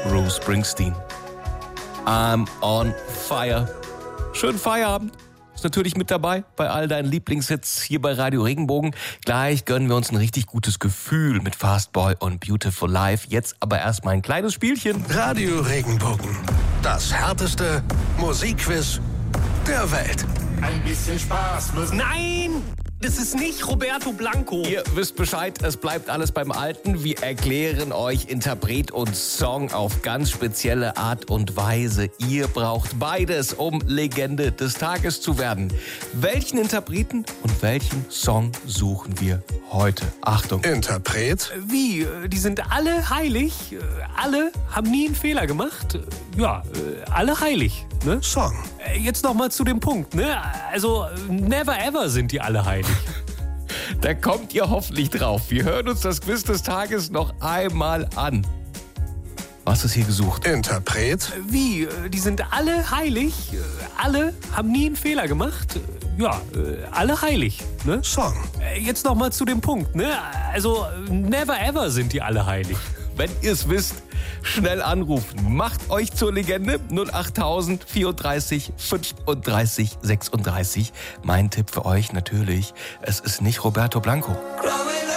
Bruce Springsteen. I'm on fire. Schönen Feierabend. Ist natürlich mit dabei bei all deinen Lieblingshits hier bei Radio Regenbogen. Gleich gönnen wir uns ein richtig gutes Gefühl mit Fast Boy und Beautiful Life. Jetzt aber erstmal ein kleines Spielchen. Radio Regenbogen. Das härteste Musikquiz der Welt. Ein bisschen Spaß muss... Nein! Das ist nicht Roberto Blanco. Ihr wisst Bescheid, es bleibt alles beim Alten. Wir erklären euch Interpret und Song auf ganz spezielle Art und Weise. Ihr braucht beides, um Legende des Tages zu werden. Welchen Interpreten und welchen Song suchen wir heute? Achtung. Interpret? Wie? Die sind alle heilig? Alle haben nie einen Fehler gemacht? Ja, alle heilig, ne? Song. Jetzt noch mal zu dem Punkt, ne? Also, never ever sind die alle heilig. Da kommt ihr hoffentlich drauf. Wir hören uns das Quiz des Tages noch einmal an. Was ist hier gesucht? Interpret? Wie? Die sind alle heilig? Alle haben nie einen Fehler gemacht? Ja, alle heilig, ne? Song. Jetzt noch mal zu dem Punkt, ne? Also, never ever sind die alle heilig. Wenn ihr es wisst, schnell anrufen. Macht euch zur Legende 08000 34 35 36. Mein Tipp für euch natürlich, es ist nicht Roberto Blanco. Growing